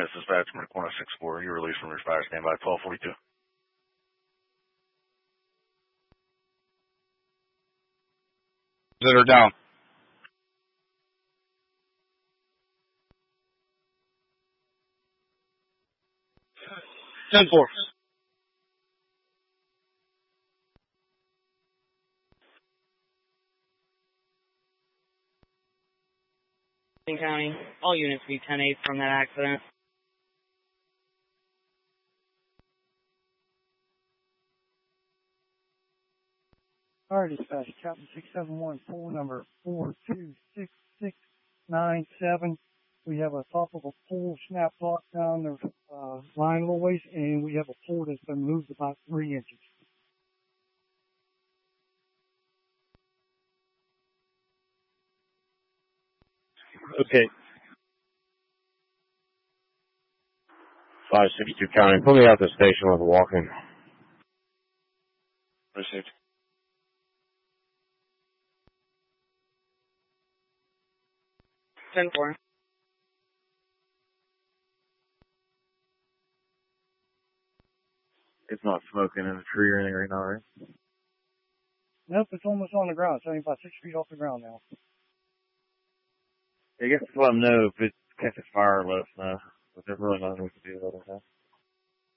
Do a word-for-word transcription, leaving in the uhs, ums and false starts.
This is Dispatch, Mark one oh six four. You're released from your fire standby twelve forty-two. That are down. ten four. County, all units be ten eight from that accident. Fire dispatch, Captain six seven one, pool number four two six six nine seven. We have a top of a pole snap lock down the uh, line a little ways, and we have a pole that's been moved about three inches. Okay. five sixty-two County, pull me out the station with a walk-in. Received. ten four. It's not smoking in a tree or anything right now, right? Nope, it's almost on the ground. It's only about six feet off the ground now. I guess just let them know if it catches fire, let us know. But there's really nothing we can do about it.